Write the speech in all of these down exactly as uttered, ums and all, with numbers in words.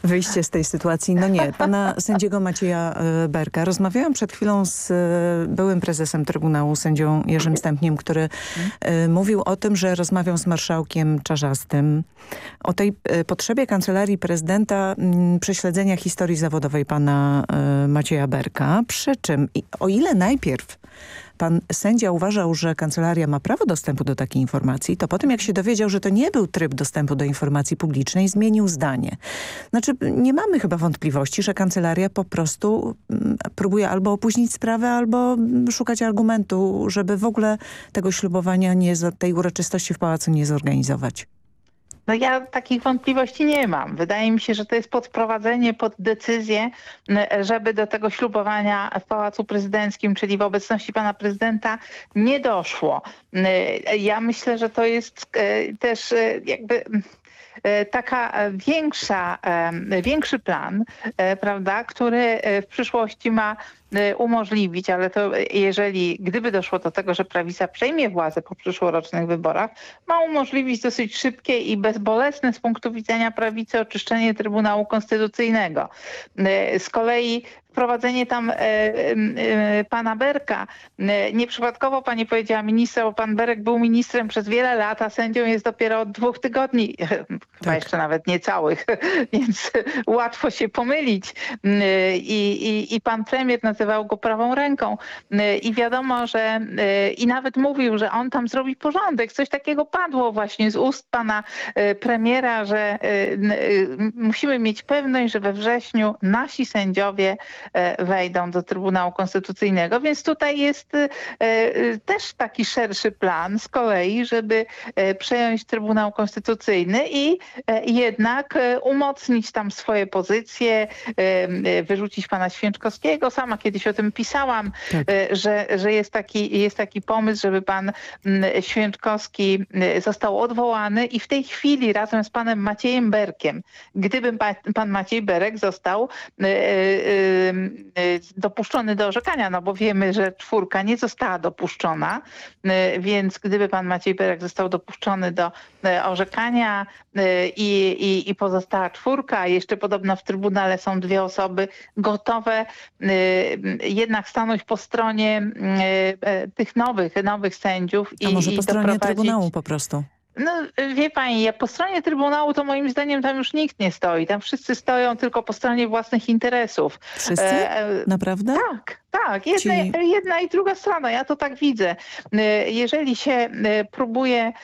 wyjście z tej sytuacji. No nie, pana sędziego Macieja Berka. Rozmawiałam przed chwilą z byłym prezesem Trybunału, sędzią Jerzym Stępniem, który hmm. mówił o tym, że rozmawiał z marszałkiem Czarzastym o tej potrzebie Kancelarii Prezydenta prześledzenia historii zawodowej pana Macieja Berka. Przy czym, o ile najpierw pan sędzia uważał, że kancelaria ma prawo dostępu do takiej informacji, to potem jak się dowiedział, że to nie był tryb dostępu do informacji publicznej, zmienił zdanie. Znaczy nie mamy chyba wątpliwości, że kancelaria po prostu próbuje albo opóźnić sprawę, albo szukać argumentu, żeby w ogóle tego ślubowania, nie, tej uroczystości w pałacu nie zorganizować. No ja takich wątpliwości nie mam. Wydaje mi się, że to jest podprowadzenie pod decyzję, żeby do tego ślubowania w Pałacu Prezydenckim, czyli w obecności pana prezydenta, nie doszło. Ja myślę, że to jest też jakby taka większa, większy plan, prawda, który w przyszłości ma umożliwić, ale to jeżeli, gdyby doszło do tego, że prawica przejmie władzę po przyszłorocznych wyborach, ma umożliwić dosyć szybkie i bezbolesne z punktu widzenia prawicy oczyszczenie Trybunału Konstytucyjnego. Z kolei wprowadzenie tam e, e, pana Berka. Nieprzypadkowo pani powiedziała ministra, bo pan Berek był ministrem przez wiele lat, a sędzią jest dopiero od dwóch tygodni, chyba tak. jeszcze nawet niecałych, więc łatwo się pomylić. I, i, i pan premier nazywał go prawą ręką. I wiadomo, że i nawet mówił, że on tam zrobi porządek. Coś takiego padło właśnie z ust pana premiera, że musimy mieć pewność, że we wrześniu nasi sędziowie wejdą do Trybunału Konstytucyjnego, więc tutaj jest też taki szerszy plan z kolei, żeby przejąć Trybunał Konstytucyjny i jednak umocnić tam swoje pozycje, wyrzucić pana Święczkowskiego. Sama kiedyś o tym pisałam, tak. że, że jest, taki, jest taki pomysł, żeby pan Święczkowski został odwołany i w tej chwili razem z panem Maciejem Berkiem, gdyby pan Maciej Berek został dopuszczony do orzekania, no bo wiemy, że czwórka nie została dopuszczona, więc gdyby pan Maciej Berek został dopuszczony do orzekania i, i, i pozostała czwórka, a jeszcze podobno w Trybunale są dwie osoby gotowe jednak stanąć po stronie tych nowych, nowych sędziów. A i, może i po stronie doprowadzić... Trybunału po prostu? No wie pani, po stronie Trybunału to moim zdaniem tam już nikt nie stoi. Tam wszyscy stoją tylko po stronie własnych interesów. Wszyscy? E, Naprawdę? Tak. Tak, jedna, Ci... jedna i druga strona, ja to tak widzę. Jeżeli się próbuje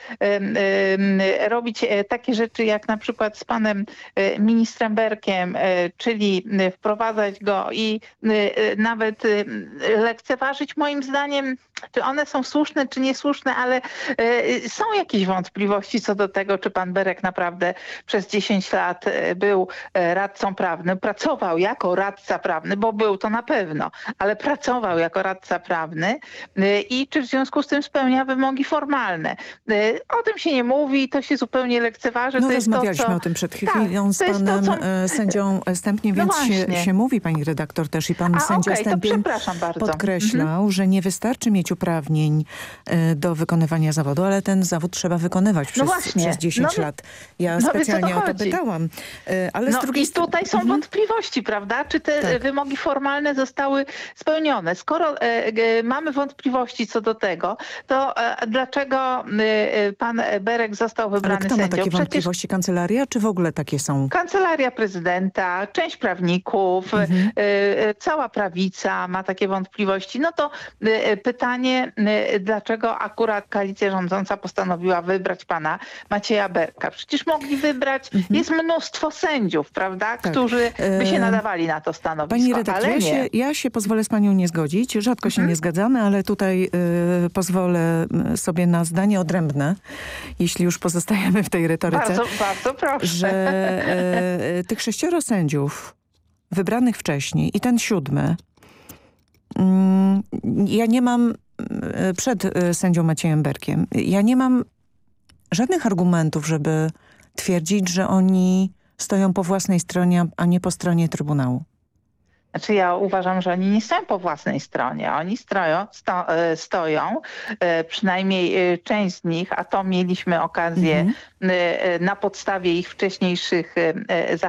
robić takie rzeczy jak na przykład z panem ministrem Berkiem, czyli wprowadzać go i nawet lekceważyć, moim zdaniem, czy one są słuszne, czy niesłuszne, ale są jakieś wątpliwości co do tego, czy pan Berek naprawdę przez dziesięć lat był radcą prawnym, pracował jako radca prawny, bo był to na pewno, ale pracował jako radca prawny i czy w związku z tym spełnia wymogi formalne. O tym się nie mówi, to się zupełnie lekceważy. No to rozmawialiśmy jest to, co... o tym przed chwilą tak, z panem to, co... sędzią Stępniem, więc no się, się mówi, pani redaktor też i pan A, sędzia okay, Stępień podkreślał, mhm. że nie wystarczy mieć uprawnień do wykonywania zawodu, ale ten zawód trzeba wykonywać przez, no przez dziesięć no, lat. Ja no, specjalnie o to, to pytałam. Ale no z drugiej i tutaj są mhm. wątpliwości, prawda? Czy te tak. wymogi formalne zostały spełnione? Skoro e, e, mamy wątpliwości co do tego, to e, dlaczego e, pan Berek został wybrany Ale kto sędzią? ma takie Przecież wątpliwości? Kancelaria, czy w ogóle takie są? Kancelaria prezydenta, część prawników, mhm. e, cała prawica ma takie wątpliwości. No to e, pytanie, e, dlaczego akurat koalicja rządząca postanowiła wybrać pana Macieja Berka? Przecież mogli wybrać, mhm. jest mnóstwo sędziów, prawda, tak. którzy by się nadawali na to stanowisko. Pani redaktor, ale ja, nie. się, ja się pozwolę z panią nie zgodzić. Rzadko się hmm? nie zgadzamy, ale tutaj y, pozwolę sobie na zdanie odrębne, jeśli już pozostajemy w tej retoryce. Bardzo, bardzo proszę. Że y, tych sześcioro sędziów wybranych wcześniej i ten siódmy, y, ja nie mam, y, przed y, sędzią Maciejem Berkiem, ja nie mam żadnych argumentów, żeby twierdzić, że oni stoją po własnej stronie, a nie po stronie Trybunału. Znaczy ja uważam, że oni nie stoją po własnej stronie. Oni stroją, sto, stoją, przynajmniej część z nich, a to mieliśmy okazję mm-hmm. na podstawie ich wcześniejszych zachowań